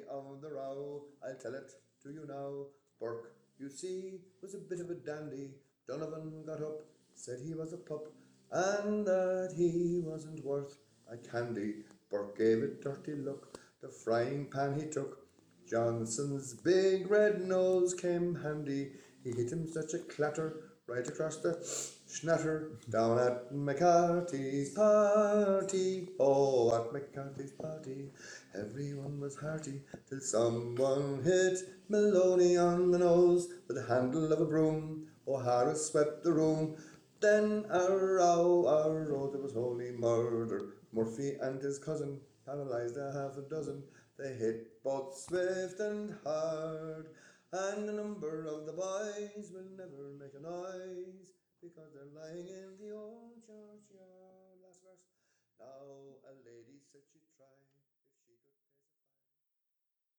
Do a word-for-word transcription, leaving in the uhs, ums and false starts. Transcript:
of the row, I'll tell it to you now. Burke, you see, was a bit of a dandy. Donovan got up, said he was a pup, and that he wasn't worth a candy. Burke gave a dirty look, the frying pan he took. Johnson's big red nose came handy. He hit him such a clatter right across the schnatter down at McCarthy's party. Oh, at McCarthy's party, everyone was hearty till someone hit Maloney on the nose with the handle of a broom. O'Hara swept the room. Then a row, a row, there was holy murder. Murphy and his cousin paralysed a half a dozen. They hit both swift and hard, and a number of the boys will never make a noise because they're lying in the old churchyard. Last verse. Now a lady said she